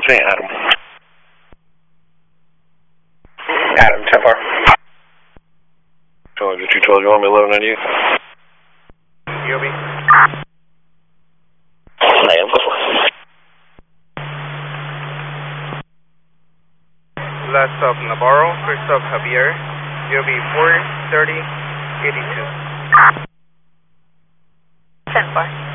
St. Adam. Adam, 10-4. So, what you told you want me 11 on you? UOB. I am 4. Last stop Navarro, first stop Javier, UOB 43082. 10-4.